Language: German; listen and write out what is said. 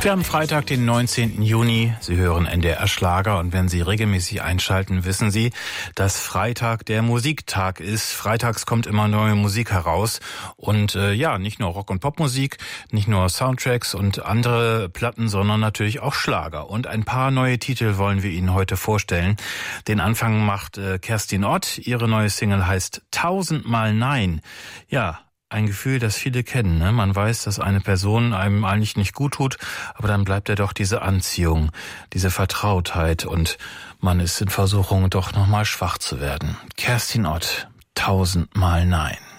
Wir haben Freitag, den 19. Juni. Sie hören NDR Schlager und wenn Sie regelmäßig einschalten, wissen Sie, dass Freitag der Musiktag ist. Freitags kommt immer neue Musik heraus und nicht nur Rock- und Popmusik, nicht nur Soundtracks und andere Platten, sondern natürlich auch Schlager. Und ein paar neue Titel wollen wir Ihnen heute vorstellen. Den Anfang macht Kerstin Ott. Ihre neue Single heißt 1000-mal Nein. Ja, ein Gefühl, das viele kennen. Ne? Man weiß, dass eine Person einem eigentlich nicht gut tut, aber dann bleibt ja doch diese Anziehung, diese Vertrautheit und man ist in Versuchung, doch nochmal schwach zu werden. Kerstin Ott, 1000-mal Nein.